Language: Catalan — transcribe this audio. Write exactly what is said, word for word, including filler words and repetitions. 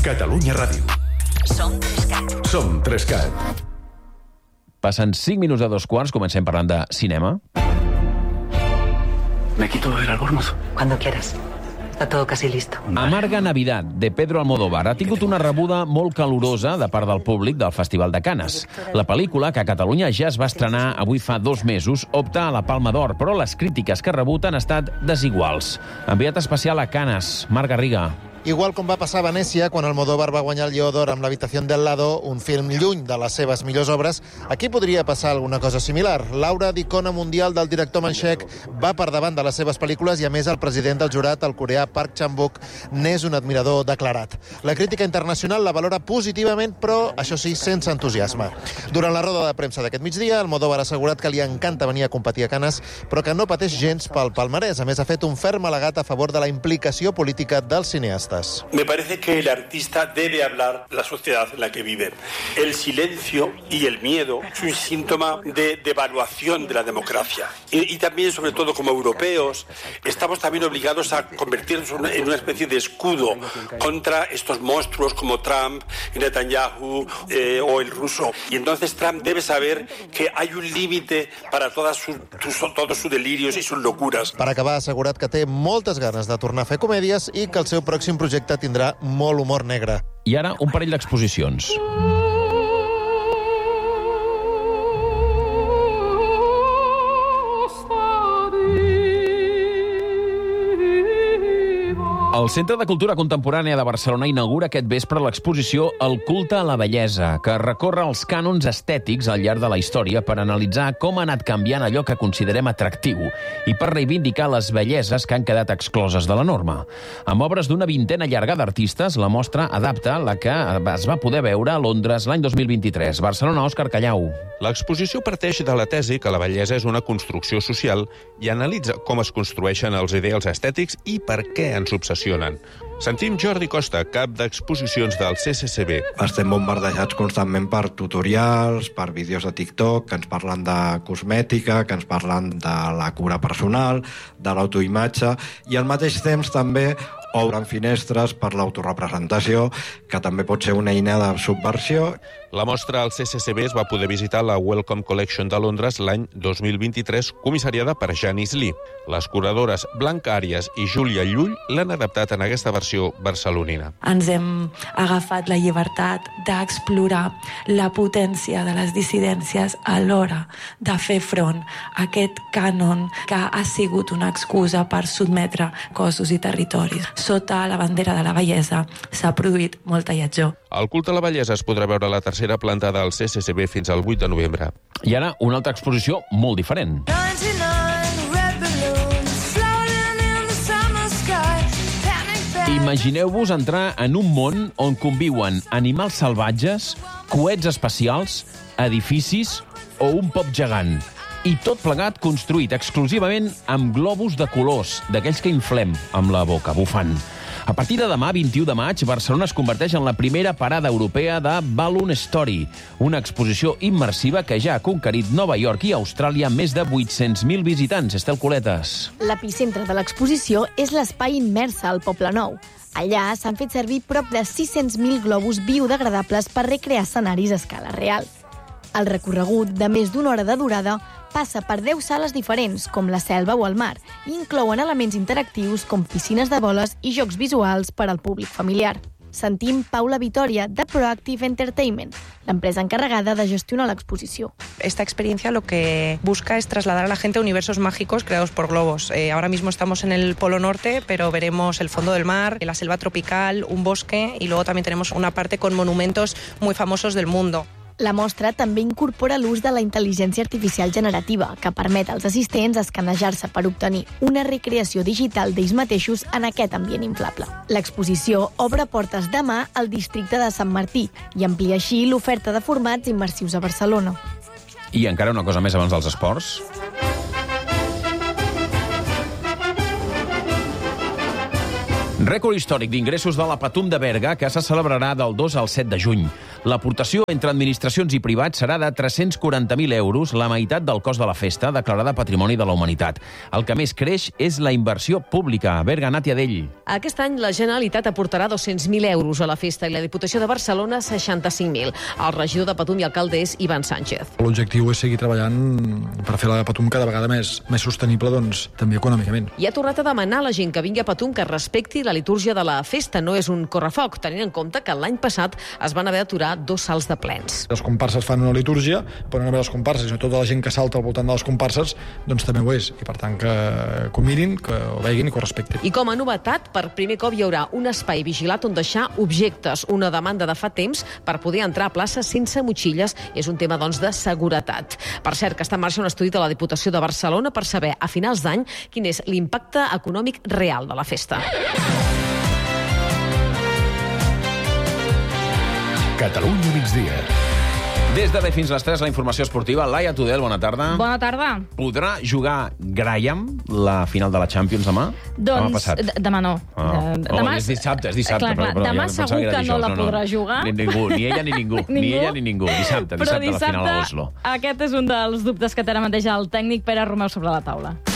Catalunya Ràdio. Som Trescat. Som Trescat. Passen cinc minuts de dos quarts, comencem parlant de cinema. ¿Me quito el albornoz? Cuando quieras. Está todo casi listo. Amarga Navidad, de Pedro Almodóvar, ha tingut una rebuda molt calorosa de part del públic del Festival de Canes. La pel·lícula, que a Catalunya ja es va estrenar avui fa dos mesos, opta a la Palma d'Or, però les crítiques que ha rebut han estat desiguals. Enviat especial a Canes, Marc Garriga. Igual com va passar a Venècia, quan Almodóvar va guanyar el Lleó d'Or amb l'Habitació del Lado, un film lluny de les seves millors obres, aquí podria passar alguna cosa similar. L'aura d'icona mundial del director manxec va per davant de les seves pel·lícules i, a més, el president del jurat, el coreà Park Chan-wook, n'és un admirador declarat. La crítica internacional la valora positivament, però, això sí, sense entusiasme. Durant la roda de premsa d'aquest migdia, Almodóvar ha assegurat que li encanta venir a competir a Canes, però que no pateix gens pel palmarès. A més, ha fet un ferm al·legat a favor de la implicació política dels cineastes. Me parece que el artista debe hablar la sociedad en la que vive. El silencio y el miedo es un síntoma de devaluación de la democracia. Y, y también, sobre todo como europeos, estamos también obligados a convertirnos en una especie de escudo contra estos monstruos como Trump, Netanyahu eh, o el ruso. Y entonces Trump debe saber que hay un límite para todas sus, sus, todos sus delirios y sus locuras. Per acabar, ha assegurat que té moltes ganes de tornar a fer comèdies i que el seu pròxim projecte tindrà molt humor negre. I ara, un parell d'exposicions. El Centre de Cultura Contemporània de Barcelona inaugura aquest vespre l'exposició El culte a la bellesa, que recorre els cànons estètics al llarg de la història per analitzar com ha anat canviant allò que considerem atractiu i per reivindicar les belleses que han quedat excloses de la norma. Amb obres d'una vintena llarga d'artistes, la mostra adapta la que es va poder veure a Londres l'any dos mil vint-i-tres. Barcelona, Òscar Callau. L'exposició parteix de la tesi que la bellesa és una construcció social i analitza com es construeixen els ideals estètics i per què ens obsessionen. Sentim Jordi Costa, cap d'exposicions del C C C B. Estem bombardejats constantment per tutorials, per vídeos de TikTok, que ens parlen de cosmètica, que ens parlen de la cura personal, de l'autoimatge, i al mateix temps també obren finestres per l'autorepresentació, que també pot ser una eina de subversió. La mostra al C C C B es va poder visitar la Wellcome Collection de Londres l'any dos mil vint-i-tres, comissariada per Janice Lee. Les curadores Blanca Àrias i Júlia Llull l'han adaptat en aquesta versió barcelonina. Ens hem agafat la llibertat d'explorar la potència de les dissidències a l'hora de fer front a aquest cànon que ha sigut una excusa per sotmetre cossos i territoris. Sota la bandera de la bellesa s'ha produït molta lletjor. El culte a la bellesa es podrà veure a la tercera planta del C C C B fins al vuit de novembre. I ara, una altra exposició molt diferent. Imagineu-vos entrar en un món on conviuen animals salvatges, coets espacials, edificis o un pop gegant. I tot plegat construït exclusivament amb globus de colors, d'aquells que inflem amb la boca, bufant. A partir de demà, vint-i-u de maig, Barcelona es converteix en la primera parada europea de Balloon Story, una exposició immersiva que ja ha conquerit Nova York i Austràlia amb més de vuit-cents mil visitants. Estel Coletes. L'epicentre de l'exposició és l'espai Immersa al Poble Nou. Allà s'han fet servir prop de sis-cents mil globus biodegradables per recrear escenaris a escala real. El recorregut, de més d'una hora de durada, passa per deu sales diferents, com la selva o el mar, i inclouen elements interactius com piscines de boles i jocs visuals per al públic familiar. Sentim Paula Vitoria, de Proactive Entertainment, l'empresa encarregada de gestionar l'exposició. Esta experiencia lo que busca es trasladar a la gente a universos mágicos creados por globos. Eh, ahora mismo estamos en el Polo Norte, pero veremos el fondo del mar, la selva tropical, un bosque, y luego también tenemos una parte con monumentos muy famosos del mundo. La mostra també incorpora l'ús de la intel·ligència artificial generativa, que permet als assistents escanejar-se per obtenir una recreació digital d'ells mateixos en aquest ambient inflable. L'exposició obre portes demà al districte de Sant Martí i amplia així l'oferta de formats immersius a Barcelona. I encara una cosa més abans dels esports. Rècord històric d'ingressos de la Patum de Berga, que se celebrarà del dos al set de juny. L'aportació entre administracions i privats serà de tres-cents quaranta mil euros, la meitat del cost de la festa, declarada Patrimoni de la Humanitat. El que més creix és la inversió pública. Berga, Nàtia Dell. Aquest any la Generalitat aportarà dos-cents mil euros a la festa i la Diputació de Barcelona seixanta-cinc mil. El regidor de Patum i alcalde és Ivan Sánchez. L'objectiu és seguir treballant per fer la Patum cada vegada més, més sostenible, doncs, també econòmicament. I ha tornat a demanar a la gent que vingui a Patum que respecti la litúrgia de la festa. No és un correfoc, tenint en compte que l'any passat es van haver d'aturar dos salts de plens. Les comparses fan una litúrgia, però no només les comparses, sinó tota la gent que salta al voltant de les comparses, doncs també ho és. I per tant que, que ho mirin, que ho veguin i que ho respectin. I com a novetat, per primer cop hi haurà un espai vigilat on deixar objectes, una demanda de fa temps per poder entrar a plaça sense motxilles. És un tema, doncs, de seguretat. Per cert, que està en marxa un estudi de la Diputació de Barcelona per saber a finals d'any quin és l'impacte econòmic real de la festa. Catalunya migdia. Des de bé fins a les tres, la informació esportiva. Laia Tudel, bona tarda. Bona tarda. Podrà jugar Graham la final de la Champions demà? Doncs demà no. Ah. Demà oh, és dissabte, és dissabte. Clar, clar, però, però, demà ja segur que, que no la no, podrà jugar. Ni ningú, ni ella ni ningú. ningú. Ni ella ni ningú. Dissabte, dissabte, dissabte la final a Oslo. Aquest és un dels dubtes que té ara mateix el tècnic Pere Romeu sobre la taula.